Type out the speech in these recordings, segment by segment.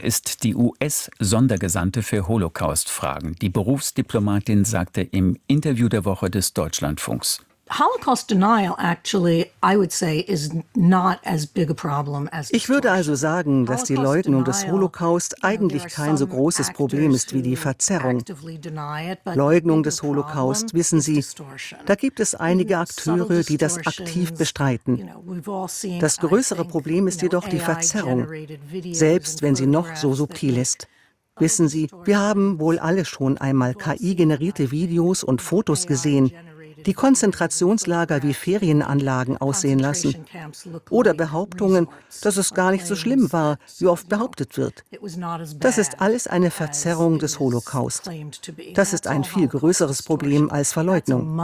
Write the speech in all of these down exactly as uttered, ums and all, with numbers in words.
ist die U S-Sondergesandte für Holocaust-Fragen. Die Berufsdiplomatin sagte im Interview der Woche des Deutschlandfunks: Holocaust denial actually, I would say, is not as big a problem as Ich würde also sagen, dass die Leugnung des Holocaust eigentlich kein so großes Problem ist wie die Verzerrung. Leugnung des Holocaust, wissen Sie, da gibt es einige Akteure, die das aktiv bestreiten. Das größere Problem ist jedoch die Verzerrung, selbst wenn sie noch so subtil ist. Wissen Sie, wir haben wohl alle schon einmal K I-generierte Videos und Fotos gesehen, die Konzentrationslager wie Ferienanlagen aussehen lassen. Oder Behauptungen, dass es gar nicht so schlimm war, wie oft behauptet wird. Das ist alles eine Verzerrung des Holocaust. Das ist ein viel größeres Problem als Verleugnung.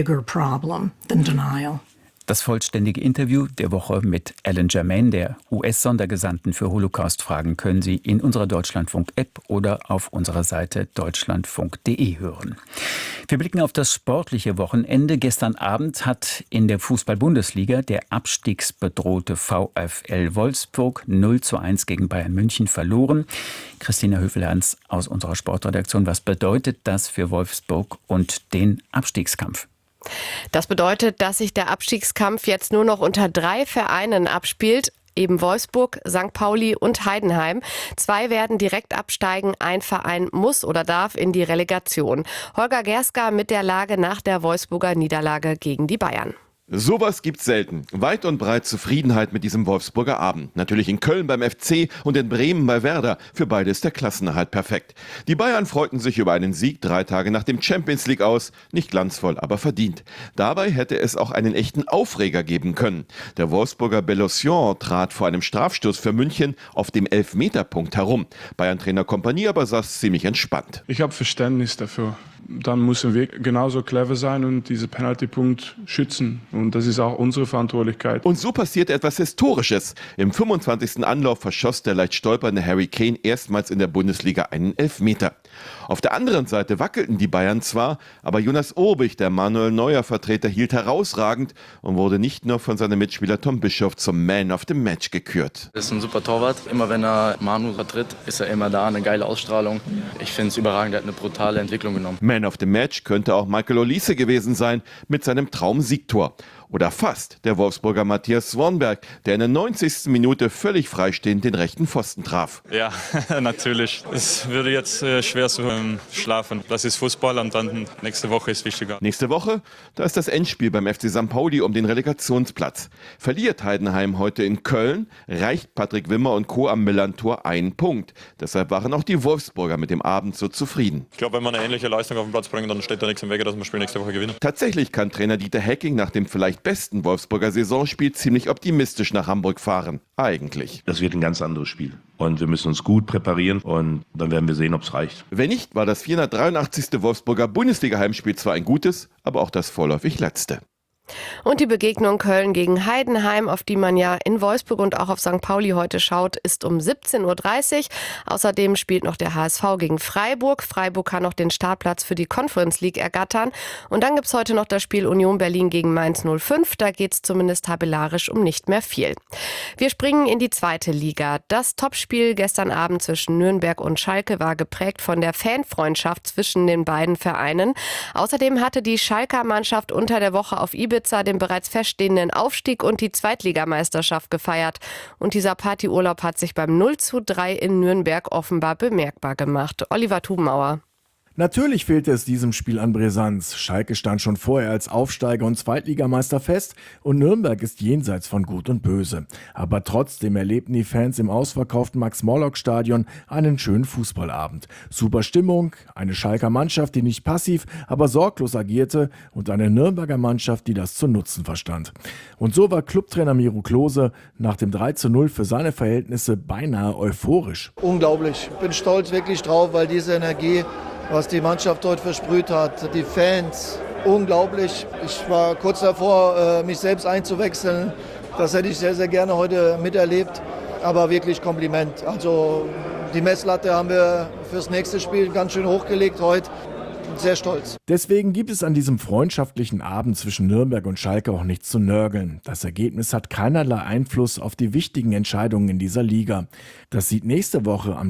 Das vollständige Interview der Woche mit Ellen Germain, der U S-Sondergesandten für Holocaust-Fragen, können Sie in unserer Deutschlandfunk-App oder auf unserer Seite deutschlandfunk punkt de hören. Wir blicken auf das sportliche Wochenende. Gestern Abend hat in der Fußball-Bundesliga der abstiegsbedrohte VfL Wolfsburg null zu eins gegen Bayern München verloren. Christina Höfelhans aus unserer Sportredaktion, was bedeutet das für Wolfsburg und den Abstiegskampf? Das bedeutet, dass sich der Abstiegskampf jetzt nur noch unter drei Vereinen abspielt. Eben Wolfsburg, Sankt Pauli und Heidenheim. Zwei werden direkt absteigen, ein Verein muss oder darf in die Relegation. Holger Gerska mit der Lage nach der Wolfsburger Niederlage gegen die Bayern. Sowas gibt's selten. Weit und breit Zufriedenheit mit diesem Wolfsburger Abend. Natürlich in Köln beim F C und in Bremen bei Werder. Für beide ist der Klassenerhalt perfekt. Die Bayern freuten sich über einen Sieg drei Tage nach dem Champions League aus. Nicht glanzvoll, aber verdient. Dabei hätte es auch einen echten Aufreger geben können. Der Wolfsburger Bellosion trat vor einem Strafstoß für München auf dem Elfmeterpunkt herum. Bayern-Trainer Kompanie aber saß ziemlich entspannt. Ich habe Verständnis dafür. Dann müssen wir genauso clever sein und diesen Penaltypunkt schützen. Und das ist auch unsere Verantwortlichkeit. Und so passiert etwas Historisches. Im fünfundzwanzigsten Anlauf verschoss der leicht stolpernde Harry Kane erstmals in der Bundesliga einen Elfmeter. Auf der anderen Seite wackelten die Bayern zwar, aber Jonas Urbich, der Manuel Neuer-Vertreter, hielt herausragend und wurde nicht nur von seinem Mitspieler Tom Bischoff zum Man of the Match gekürt. Er ist ein super Torwart. Immer wenn er Manu vertritt, ist er immer da, eine geile Ausstrahlung. Ich finde es überragend, er hat eine brutale Entwicklung genommen. Man of the Match könnte auch Michael Olise gewesen sein mit seinem Traum-Siegtor. Oder fast der Wolfsburger Matthias Swanberg, der in der neunzigsten Minute völlig freistehend den rechten Pfosten traf. Ja, natürlich. Es würde jetzt äh, schwer zu ähm, schlafen. Das ist Fußball und dann nächste Woche ist wichtiger. Nächste Woche, da ist das Endspiel beim F C Sankt Pauli um den Relegationsplatz. Verliert Heidenheim heute in Köln, reicht Patrick Wimmer und Co. am Millantor einen Punkt. Deshalb waren auch die Wolfsburger mit dem Abend so zufrieden. Ich glaube, wenn wir eine ähnliche Leistung auf den Platz bringen, dann steht da nichts im Wege, dass wir das Spiel nächste Woche gewinnen. Tatsächlich kann Trainer Dieter Hecking nach dem vielleicht besten Wolfsburger Saisonspiel ziemlich optimistisch nach Hamburg fahren. Eigentlich. Das wird ein ganz anderes Spiel. Und wir müssen uns gut präparieren und dann werden wir sehen, ob es reicht. Wenn nicht, war das vierhundertdreiundachtzigste Wolfsburger Bundesliga-Heimspiel zwar ein gutes, aber auch das vorläufig letzte. Und die Begegnung Köln gegen Heidenheim, auf die man ja in Wolfsburg und auch auf Sankt Pauli heute schaut, ist um siebzehn Uhr dreißig. Außerdem spielt noch der H S V gegen Freiburg. Freiburg kann noch den Startplatz für die Conference League ergattern. Und dann gibt's heute noch das Spiel Union Berlin gegen Mainz null fünf. Da geht's zumindest tabellarisch um nicht mehr viel. Wir springen in die zweite Liga. Das Topspiel gestern Abend zwischen Nürnberg und Schalke war geprägt von der Fanfreundschaft zwischen den beiden Vereinen. Außerdem hatte die Schalker Mannschaft unter der Woche auf Ibiza den bereits feststehenden Aufstieg und die Zweitligameisterschaft gefeiert. Und dieser Partyurlaub hat sich beim null zu drei in Nürnberg offenbar bemerkbar gemacht. Oliver Tubenauer. Natürlich fehlte es diesem Spiel an Brisanz. Schalke stand schon vorher als Aufsteiger und Zweitligameister fest und Nürnberg ist jenseits von Gut und Böse. Aber trotzdem erlebten die Fans im ausverkauften Max-Morlock-Stadion einen schönen Fußballabend. Super Stimmung, eine Schalker Mannschaft, die nicht passiv, aber sorglos agierte und eine Nürnberger Mannschaft, die das zu nutzen verstand. Und so war Clubtrainer Miro Klose nach dem drei zu null für seine Verhältnisse beinahe euphorisch. Unglaublich. Ich bin stolz wirklich drauf, weil diese Energie, was die Mannschaft dort versprüht hat, die Fans, unglaublich. Ich war kurz davor, mich selbst einzuwechseln. Das hätte ich sehr, sehr gerne heute miterlebt. Aber wirklich Kompliment. Also die Messlatte haben wir fürs nächste Spiel ganz schön hochgelegt heute. Sehr stolz. Deswegen gibt es an diesem freundschaftlichen Abend zwischen Nürnberg und Schalke auch nichts zu nörgeln. Das Ergebnis hat keinerlei Einfluss auf die wichtigen Entscheidungen in dieser Liga. Das sieht nächste Woche am